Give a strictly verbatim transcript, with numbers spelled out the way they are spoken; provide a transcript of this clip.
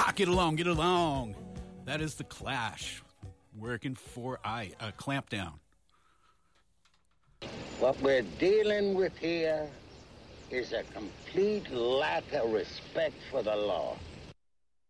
Ah, get along, get along. That is The Clash. Working for I, uh, Clampdown. What we're dealing with here is a complete lack of respect for the law.